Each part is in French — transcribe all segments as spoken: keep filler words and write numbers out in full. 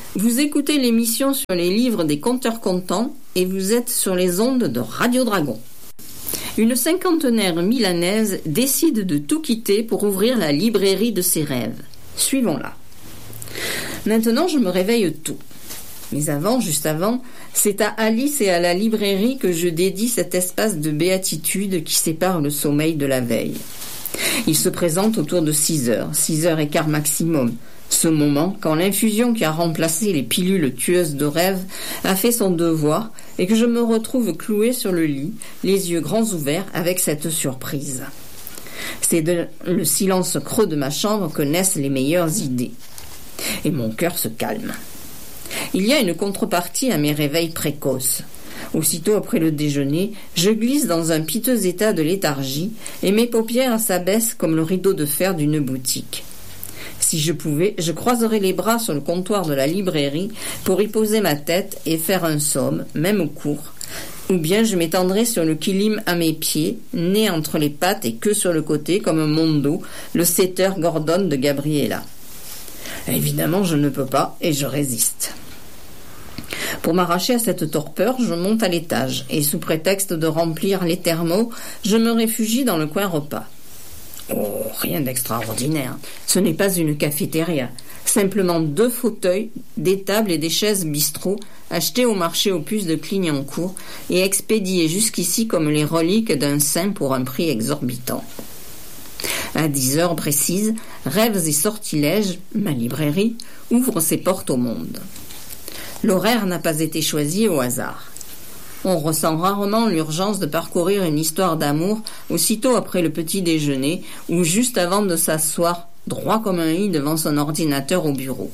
Vous écoutez l'émission sur les livres des conteurs contents et vous êtes sur les ondes de Radio Dragon. Une cinquantenaire milanaise décide de tout quitter pour ouvrir la librairie de ses rêves. Suivons-la. Maintenant, je me réveille tôt. Mais avant, juste avant, c'est à Alice et à la librairie que je dédie cet espace de béatitude qui sépare le sommeil de la veille. Il se présente autour de six heures, six heures et quart maximum. Ce moment, quand l'infusion qui a remplacé les pilules tueuses de rêve a fait son devoir et que je me retrouve clouée sur le lit, les yeux grands ouverts avec cette surprise. C'est de le silence creux de ma chambre que naissent les meilleures idées. Et mon cœur se calme. Il y a une contrepartie à mes réveils précoces. Aussitôt après le déjeuner, je glisse dans un piteux état de léthargie et mes paupières s'abaissent comme le rideau de fer d'une boutique. Si je pouvais, je croiserais les bras sur le comptoir de la librairie pour y poser ma tête et faire un somme, même court, ou bien je m'étendrais sur le kilim à mes pieds, nez entre les pattes et queue sur le côté comme Mondo, le setter Gordon de Gabriella. Évidemment, je ne peux pas et je résiste. Pour m'arracher à cette torpeur, je monte à l'étage et sous prétexte de remplir les thermos, je me réfugie dans le coin repas. Oh, rien d'extraordinaire. Ce n'est pas une cafétéria. Simplement deux fauteuils, des tables et des chaises bistrot achetés au marché aux puces de Clignancourt et expédiés jusqu'ici comme les reliques d'un saint pour un prix exorbitant. À dix heures précises, Rêves et Sortilèges, ma librairie, ouvre ses portes au monde. L'horaire n'a pas été choisi au hasard. On ressent rarement l'urgence de parcourir une histoire d'amour aussitôt après le petit déjeuner ou juste avant de s'asseoir droit comme un i devant son ordinateur au bureau.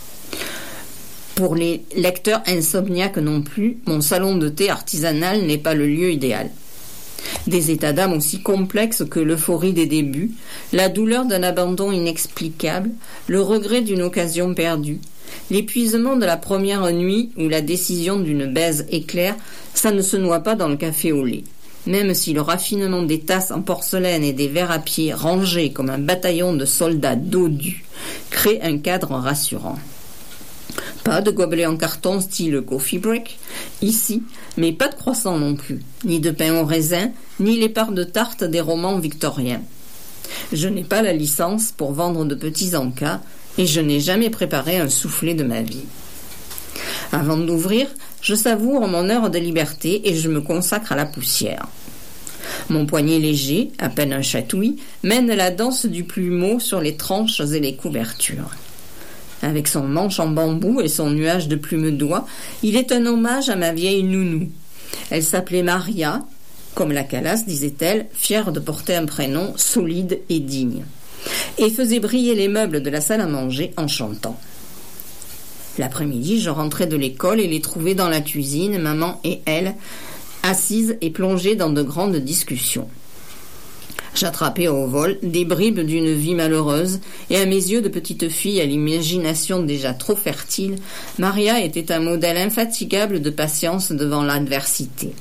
Pour les lecteurs insomniaques non plus, mon salon de thé artisanal n'est pas le lieu idéal. Des états d'âme aussi complexes que l'euphorie des débuts, la douleur d'un abandon inexplicable, le regret d'une occasion perdue, l'épuisement de la première nuit ou la décision d'une baise éclair, ça ne se noie pas dans le café au lait. Même si le raffinement des tasses en porcelaine et des verres à pied rangés comme un bataillon de soldats dodus crée un cadre rassurant. Pas de gobelet en carton style coffee break, ici, mais pas de croissant non plus, ni de pain au raisin, ni les parts de tarte des romans victoriens. Je n'ai pas la licence pour vendre de petits encas, et je n'ai jamais préparé un soufflé de ma vie. Avant d'ouvrir, je savoure mon heure de liberté et je me consacre à la poussière. Mon poignet léger, à peine un chatouille, mène la danse du plumeau sur les tranches et les couvertures. Avec son manche en bambou et son nuage de plumes d'oie, il est un hommage à ma vieille nounou. Elle s'appelait Maria, comme la Calas, disait-elle, fière de porter un prénom solide et digne, et faisait briller les meubles de la salle à manger en chantant. L'après-midi, je rentrais de l'école et les trouvais dans la cuisine, maman et elle, assises et plongées dans de grandes discussions. J'attrapais au vol des bribes d'une vie malheureuse, et à mes yeux de petite fille à l'imagination déjà trop fertile, Maria était un modèle infatigable de patience devant l'adversité.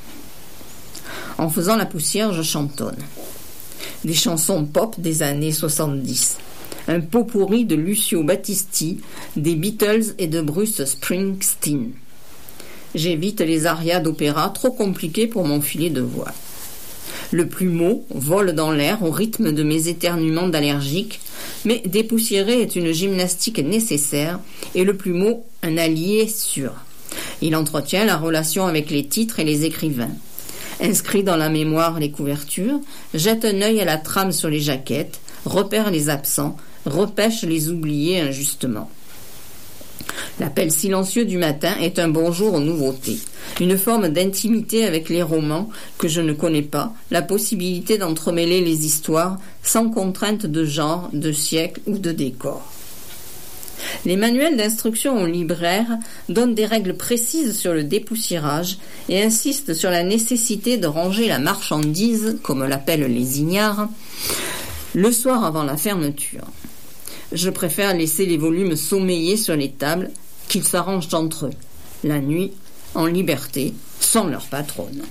En faisant la poussière, je chantonne. Des chansons pop des années soixante-dix. Un pot-pourri de Lucio Battisti, des Beatles et de Bruce Springsteen. J'évite les arias d'opéra trop compliquées pour mon filet de voix. Le plumeau vole dans l'air au rythme de mes éternuements d'allergique, mais dépoussiérer est une gymnastique nécessaire et le plumeau un allié sûr. Il entretient la relation avec les titres et les écrivains. Inscrit dans la mémoire les couvertures, jette un œil à la trame sur les jaquettes, repère les absents, repêche les oubliés injustement. L'appel silencieux du matin est un bonjour aux nouveautés, une forme d'intimité avec les romans que je ne connais pas, la possibilité d'entremêler les histoires sans contrainte de genre, de siècle ou de décor. Les manuels d'instruction aux libraires donnent des règles précises sur le dépoussiérage et insistent sur la nécessité de ranger la marchandise, comme l'appellent les ignares, le soir avant la fermeture. Je préfère laisser les volumes sommeiller sur les tables, qu'ils s'arrangent entre eux, la nuit, en liberté, sans leur patronne.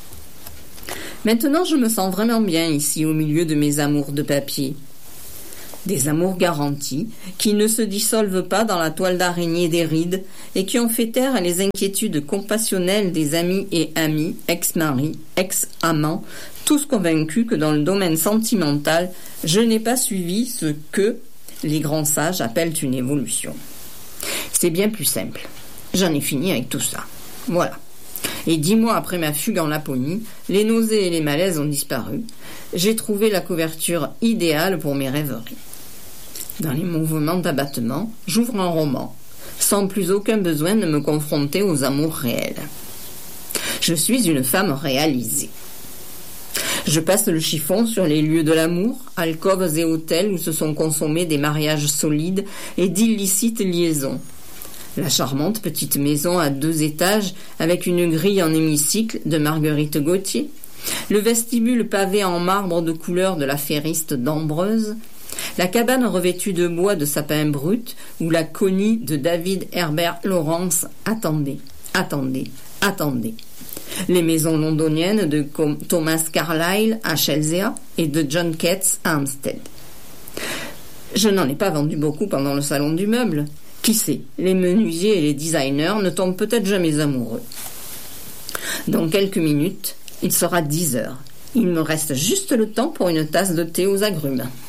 Maintenant, je me sens vraiment bien ici, au milieu de mes amours de papier. Des amours garantis, qui ne se dissolvent pas dans la toile d'araignée des rides et qui ont fait taire les inquiétudes compassionnelles des amis et amis, ex-maris, ex-amants, tous convaincus que dans le domaine sentimental, je n'ai pas suivi ce que les grands sages appellent une évolution. C'est bien plus simple. J'en ai fini avec tout ça. Voilà. Et dix mois après ma fugue en Laponie, les nausées et les malaises ont disparu. J'ai trouvé la couverture idéale pour mes rêveries. Dans les mouvements d'abattement, j'ouvre un roman, sans plus aucun besoin de me confronter aux amours réels. Je suis une femme réalisée. Je passe le chiffon sur les lieux de l'amour, alcôves et hôtels où se sont consommés des mariages solides et d'illicites liaisons. La charmante petite maison à deux étages avec une grille en hémicycle de Marguerite Gauthier, le vestibule pavé en marbre de couleur de la ferriste d'Ambreuse, la cabane revêtue de bois de sapin brut ou la conie de David Herbert Lawrence. Attendez, attendez, attendez. Les maisons londoniennes de Thomas Carlyle à Chelsea et de John Keats à Hampstead. Je n'en ai pas vendu beaucoup pendant le salon du meuble. Qui sait, les menuisiers et les designers ne tombent peut-être jamais amoureux. Dans quelques minutes, il sera dix heures. Il me reste juste le temps pour une tasse de thé aux agrumes.